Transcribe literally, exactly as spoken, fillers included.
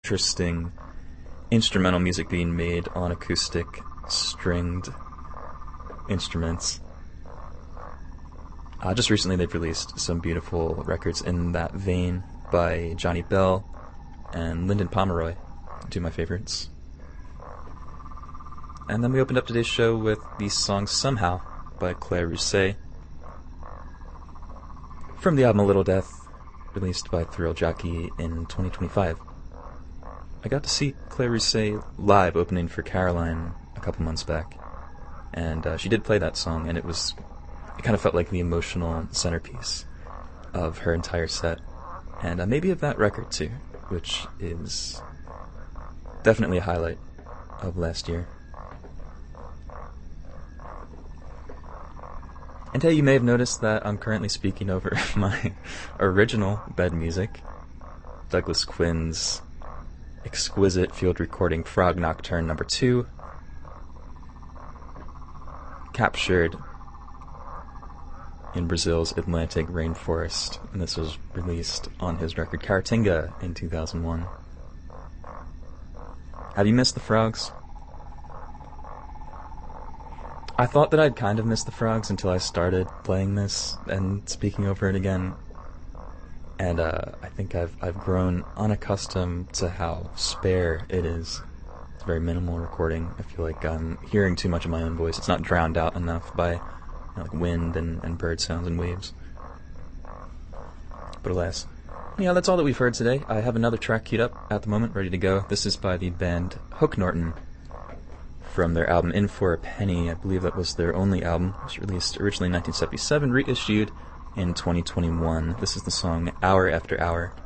interesting instrumental music being made on acoustic stringed instruments. Uh, just recently they've released some beautiful records in that vein by Johnny Bell and Lyndon Pomeroy, two of my favorites. And then we opened up today's show with the song Somehow by Claire Rousay from the album A Little Death, released by Thrill Jockey in twenty twenty-five. I got to see Claire Rousay live opening for Caroline a couple months back, and uh, she did play that song, and it was it kind of felt like the emotional centerpiece of her entire set, and uh, maybe of that record too, which is definitely a highlight of last year. And hey, you may have noticed that I'm currently speaking over my original bed music, Douglas Quinn's exquisite field recording Frog Nocturne number two, captured in Brazil's Atlantic rainforest, and this was released on his record Caratinga in two thousand one. Have you missed the frogs? I thought that I'd kind of missed the frogs until I started playing this and speaking over it again. And uh, I think I've I've grown unaccustomed to how spare it is. It's a very minimal recording. I feel like I'm hearing too much of my own voice. It's not drowned out enough by, you know, like wind and, and bird sounds and waves. But alas. Yeah, that's all that we've heard today. I have another track queued up at the moment, ready to go. This is by the band Hook Norton, from their album In For a Penny. I believe that was their only album. It was released originally in nineteen seventy-seven, reissued in twenty twenty-one. This is the song Hour After Hour.